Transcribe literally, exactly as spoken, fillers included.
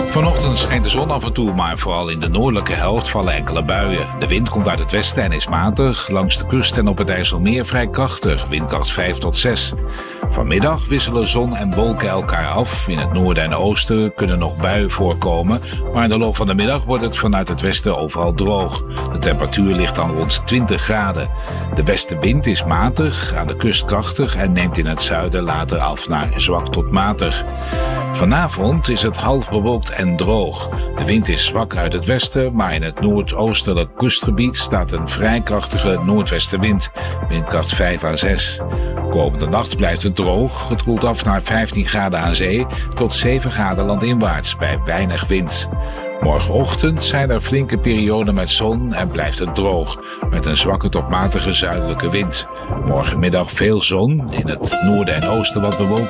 Vanochtend schijnt de zon af en toe, maar vooral in de noordelijke helft vallen enkele buien. De wind komt uit het westen en is matig. Langs de kust en op het IJsselmeer vrij krachtig, windkracht vijf tot zes. Vanmiddag wisselen zon en wolken elkaar af. In het noorden en oosten kunnen nog buien voorkomen, maar in de loop van de middag wordt het vanuit het westen overal droog. De temperatuur ligt dan rond twintig graden. De westenwind is matig, aan de kust krachtig en neemt in het zuiden later af naar zwak tot matig. Vanavond is het half bewolkt en droog. De wind is zwak uit het westen, maar in het noordoostelijk kustgebied staat een vrij krachtige noordwestenwind, windkracht vijf à zes. Komende nacht blijft het droog. Het koelt af naar vijftien graden aan zee tot zeven graden landinwaarts bij weinig wind. Morgenochtend zijn er flinke perioden met zon en blijft het droog, met een zwakke tot matige zuidelijke wind. Morgenmiddag veel zon, in het noorden en oosten wat bewolking.